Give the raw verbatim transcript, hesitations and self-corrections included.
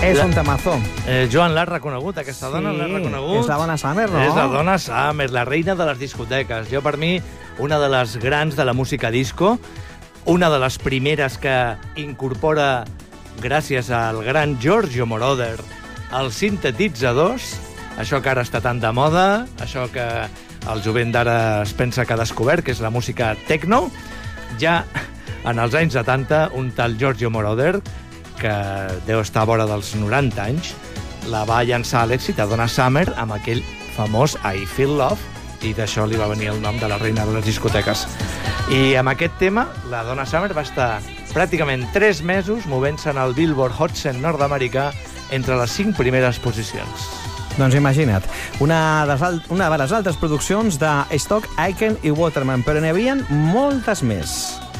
És un temazó. Eh, Joan, l'has reconegut, aquesta dona? Sí, l'has reconegut? és la dona Summer, no? És la dona Summer, la reina de les discoteques. Jo, per mi, una de les grans de la música disco, una de les primeres que incorpora, gràcies al gran Giorgio Moroder, els sintetitzadors, això que ara està tan de moda, això que el jovent d'ara es pensa que ha descobert, que és la música techno. Ja en els anys setanta, un tal Giorgio Moroder, que deu estar a vora dels noranta anys, la va llançar a l'èxit a Donna Summer amb aquell famós I Feel Love, i d'això li va venir el nom de la reina de les discoteques. I amb aquest tema, la Donna Summer va estar pràcticament tres mesos movent-se en el Billboard Hot cent nord-americà entre les cinc primeres posicions. Doncs imagina't, una de, les, una de les altres produccions de Stock, Aitken i Waterman, però n'hi havia moltes més.